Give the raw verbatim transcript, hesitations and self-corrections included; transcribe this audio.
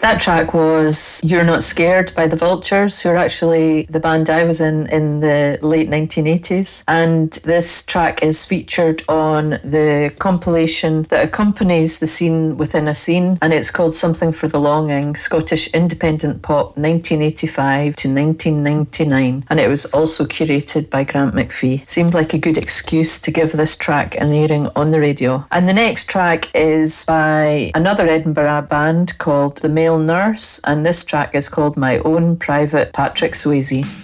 That track was You're Not Scared by the Vultures, who are actually the band I was in in the late nineteen eighties. And this track is featured on the compilation that accompanies the Scene Within a Scene, and it's called Something for the Longing, Scottish Independent Pop nineteen eighty-five to nineteen ninety-nine. And it was also curated by Grant McPhee. Seemed like a good excuse to give this track an airing on the radio. And the next track is by another Edinburgh band called The Male Nurse, and this track is called My Own Private Patrick Swayze.